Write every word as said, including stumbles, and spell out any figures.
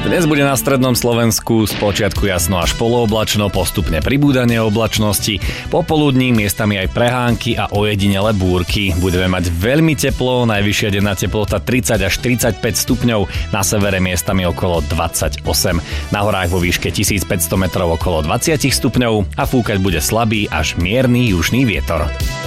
Dnes bude na strednom Slovensku spočiatku jasno až polooblačno, postupne pribúdanie oblačnosti, popoludní miestami aj prehánky a ojedinele búrky. Budeme mať veľmi teplo, najvyššia denná teplota tridsať až tridsaťpäť stupňov, na severe miestami okolo dvadsaťosem. Na horách vo výške tisícpäťsto metrov okolo dvadsať stupňov a fúkať bude slabý až mierny južný vietor.